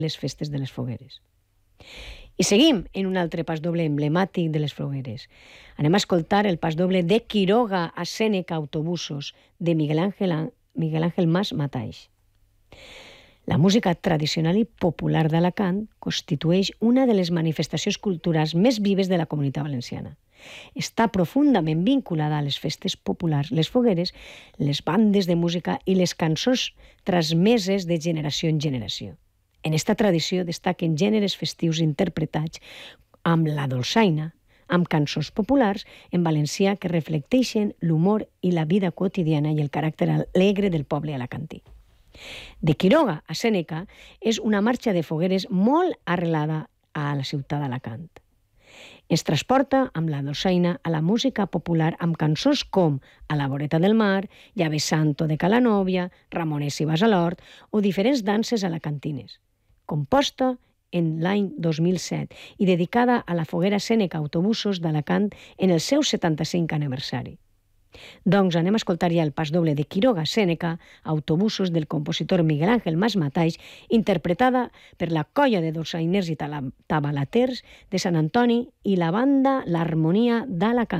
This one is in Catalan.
les festes de les fogueres. I seguim en un altre pasdoble emblemàtic de les fogueres. Anem a escoltar el pasdoble de Quiroga a Sèneca Autobusos de Miguel Ángel Mas Mataix. La música tradicional i popular d'Alacant constitueix una de les manifestacions culturals més vives de la Comunitat Valenciana. Està profundament vinculada a les festes populars, les fogueres, les bandes de música i les cançons transmeses de generació en generació. En esta tradició destaquen gèneres festius interpretats amb la dolçaina, amb cançons populars en valencià que reflecteixen l'humor i la vida quotidiana i el caràcter alegre del poble alacantí. De Quiroga a Sèneca és una marxa de fogueres molt arrelada a la ciutat d'Alacant. Ens transporta amb la dolçaina a la música popular amb cançons com A la voreta del mar, Llave Santo de Calanòvia, Ramones i vas a l'hort o diferents danses alacantines. Composta en l'any 2007 i dedicada a la foguera Sèneca Autobusos d'Alacant en el seu 75 aniversari. Doncs anem a escoltar ja el pasdoble de Quiroga Sèneca, Autobusos del compositor Miguel Ángel Mas Mataix, interpretada per la colla de dolçainers i tabalaters de Sant Antoni i la banda L'Harmonia d'Alacant.